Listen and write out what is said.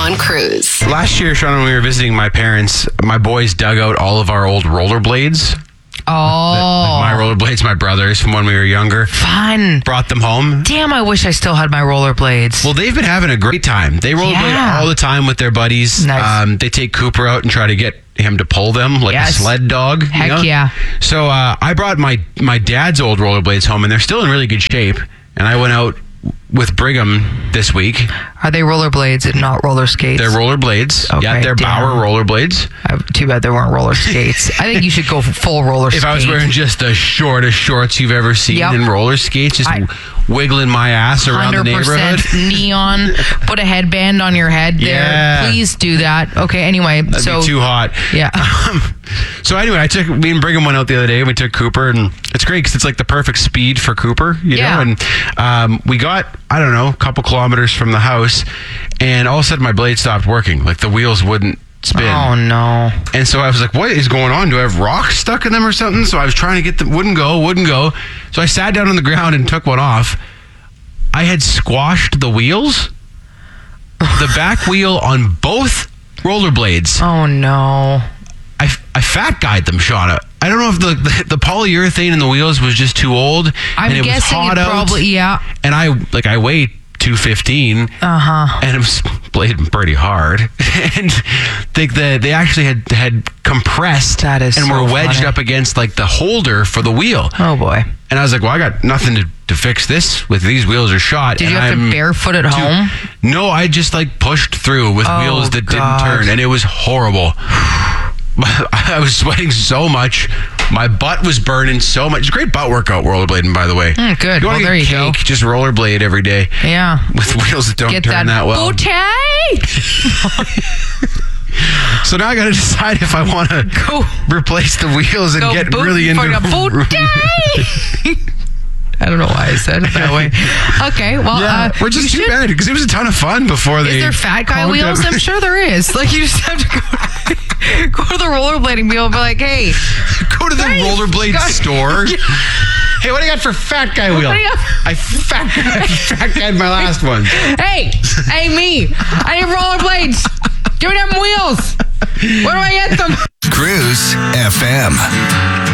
on Cruise. Last year, Sean, when we were visiting my parents, my boys dug out all of our old rollerblades. Oh. My rollerblades, my brothers, from when we were younger. Fun. Brought them home. Damn, I wish I still had my rollerblades. Well, they've been having a great time. They rollerblade all the time with their buddies. Nice. They take Cooper out and try to get him to pull them like a sled dog. Heck yeah. So I brought my dad's old rollerblades home, and they're still in really good shape. And I went out with Brigham this week. Are they rollerblades and not roller skates? They're rollerblades. Okay, yeah, they're Bauer rollerblades. Too bad they weren't roller skates. I think you should go full roller skate. If I was wearing just the shortest shorts you've ever seen in roller skates, just wiggling my ass around the neighborhood. 100% neon. Put a headband on your head there. Yeah. Please do that. Okay, anyway. That'd be too hot. Yeah. So anyway, me and Brigham went out the other day, and we took Cooper, and it's great because it's like the perfect speed for Cooper, you know? And we got, I don't know, a couple kilometers from the house, and all of a sudden my blade stopped working. Like the wheels wouldn't spin. Oh, no. And so I was like, what is going on? Do I have rocks stuck in them or something? So I was trying to get them, wouldn't go. So I sat down on the ground and took one off. I had squashed the wheels, the back wheel on both rollerblades. Oh, no. I fat guyed them, Shauna. I don't know if the polyurethane in the wheels was just too old. I'm and it guessing was hot it probably, out. And I weigh 215. And it was blading pretty hard. And they actually had compressed and were wedged up against like the holder for the wheel. Oh boy. And I was like, well, I got nothing to fix this with these wheels are shot. Did you have to barefoot at home? No, I just like pushed through with wheels that didn't turn, and it was horrible. I was sweating so much. My butt was burning so much. It's a great butt workout, rollerblading, by the way. Good. You want to get cake, just rollerblade every day. Yeah. With wheels that don't turn that well. So now I got to decide if I want to replace the wheels and get really into I don't know why I said it that way. Okay, well, we're just too bad because it was a ton of fun before they. Is there fat guy wheels? I'm sure there is. Like you just have to go to the rollerblading wheel and be like, hey, go to the rollerblade store. Hey, what do you got for fat guy wheel? I fat guyed my last one. Hey, me. I need rollerblades. Give me them wheels. Where do I get them? Cruise FM.